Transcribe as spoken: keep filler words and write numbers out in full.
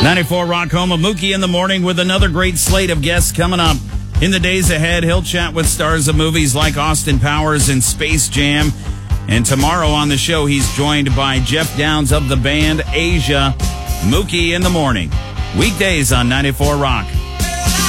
ninety-four Rock home of Mookie in the morning with another great slate of guests coming up. In the days ahead, he'll chat with stars of movies like Austin Powers and Space Jam. And tomorrow on the show, he's joined by Jeff Downs of the band Asia. Mookie in the morning. Weekdays on ninety-four Rock.